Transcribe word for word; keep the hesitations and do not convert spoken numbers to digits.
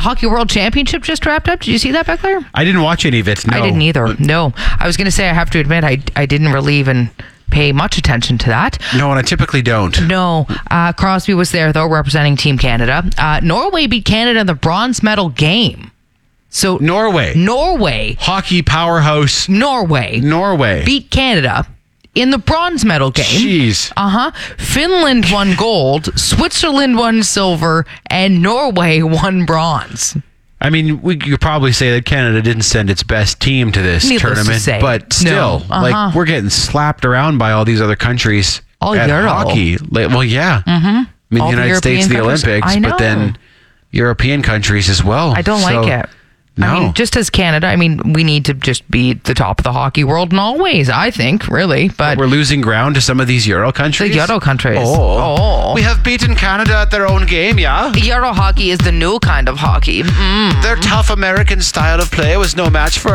Hockey World Championship just wrapped up. Did you see that, Beckler? I didn't watch any of it. No. I didn't either. No. I was going to say, I have to admit, I, I didn't really even pay much attention to that. No, and I typically don't. No. Uh, Crosby was there, though, representing Team Canada. Uh, Norway beat Canada in the bronze medal game. So Norway. Norway. Hockey powerhouse. Norway. Norway. Beat Canada in the bronze medal game. Jeez. Uh-huh. Finland won gold, Switzerland won silver, and Norway won bronze. I mean, we could probably say that Canada didn't send its best team to this Needless tournament, to say. but still, No. Uh-huh. like, we're getting slapped around by all these other countries All at Euro. hockey. Like, well, yeah. Mm-hmm. I mean, All the the United States, the European countries. Olympics, I know. but then European countries as well. I don't So, like it. No. I mean, just as Canada, I mean, we need to just be the top of the hockey world in all ways, I think, really. But we're losing ground to some of these Euro countries. the Euro countries. Oh. Oh. We have beaten Canada at their own game, yeah? Euro hockey is the new kind of hockey. Mm. Their tough American style of play was no match for